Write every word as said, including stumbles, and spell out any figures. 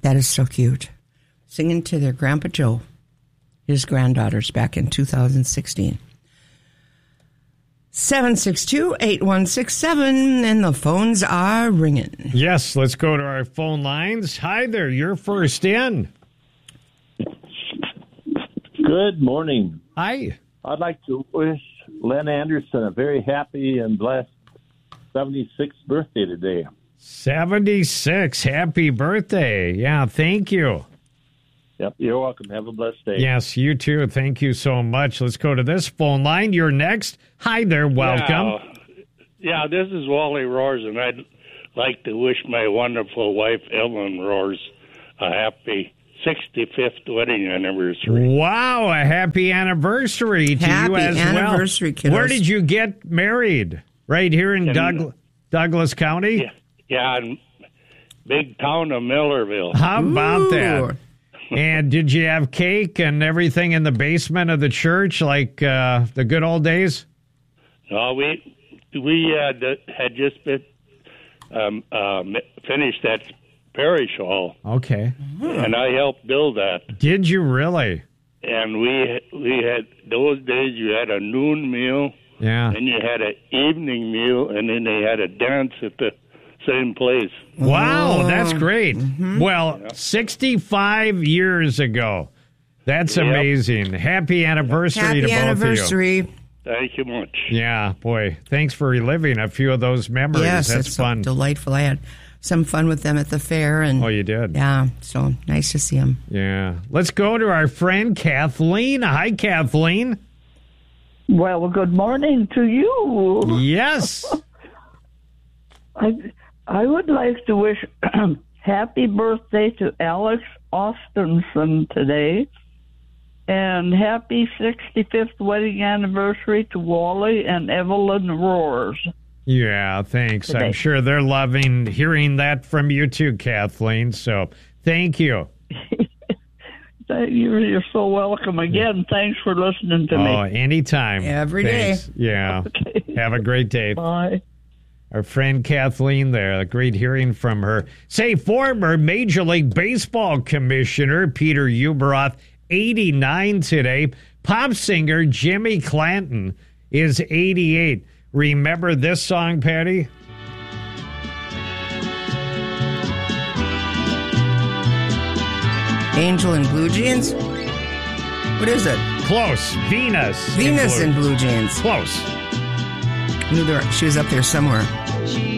That is so cute. Singing to their Grandpa Joe, his granddaughters, back in two thousand sixteen. seven six two, eight one six seven, and the phones are ringing. Yes, let's go to our phone lines. Hi there, you're first in. Good morning. Hi. I'd like to wish Len Anderson a very happy and blessed seventy-sixth birthday today. seventy-six. Happy birthday. Yeah, thank you. Yep, you're welcome. Have a blessed day. Yes, you too. Thank you so much. Let's go to this phone line. You're next. Hi there. Welcome. Yeah, yeah this is Wally Roars, and I'd like to wish my wonderful wife, Ellen Roars, a happy sixty-fifth wedding anniversary. Wow, a happy anniversary to happy you as anniversary, well. kiddos. Where did you get married? Right here in, in Doug- Douglas County? Yeah, yeah, in big town of Millerville. How about Ooh. that? And did you have cake and everything in the basement of the church like uh, the good old days? No, we we uh, had just been, um, uh, finished that parish hall. Okay. And I helped build that. Did you really? And we we had, those days you had a noon meal. Yeah. And you had an evening meal, and then they had a dance at the same place. Wow, that's great. Mm-hmm. Well, yeah. sixty-five years ago. That's yep. amazing. Happy anniversary Happy to both anniversary. of you. Thank you much. Yeah, boy. Thanks for reliving a few of those memories. Yes, that's it's fun. So delightful. I had some fun with them at the fair. And oh, you did? Yeah, so nice to see them. Yeah. Let's go to our friend Kathleen. Hi, Kathleen. Well, good morning to you. Yes. I I would like to wish happy birthday to Alex Austenson today, and happy sixty-fifth wedding anniversary to Wally and Evelyn Roars. Yeah, thanks. Today. I'm sure they're loving hearing that from you too, Kathleen. So thank you. You're, you're so welcome. Again, thanks for listening to oh, me. Oh, anytime. Every thanks. day. Yeah. Okay. Have a great day. Bye. Our friend Kathleen there, great hearing from her. Say, former Major League Baseball Commissioner Peter Ueberroth, eighty-nine today. Pop singer Jimmy Clanton is eighty-eight. Remember this song, Patty? Angel in blue jeans? What is it? Close. Venus. Venus in blue, in blue jeans. Close. I knew there, she was up there somewhere.